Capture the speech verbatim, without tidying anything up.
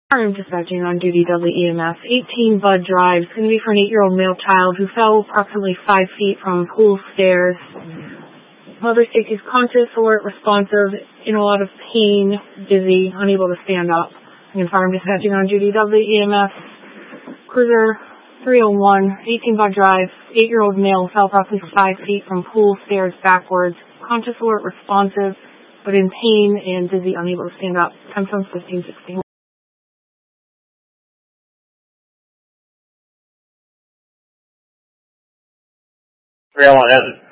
I'm dispatching on duty W E M S. eighteen Bud Drive. It's going to be for an eight-year-old male child who fell approximately five feet from pool stairs. Mother states he's conscious, alert, responsive, in a lot of pain, dizzy, unable to stand up. I'm Fire dispatching on duty W E M S. Cruiser three oh one, eighteen Bud Drive. eight-year-old male fell approximately five feet from pool stairs backwards. Conscious, alert, responsive, but in pain and dizzy, unable to stand up. Time from fifteen sixteen. three oh one,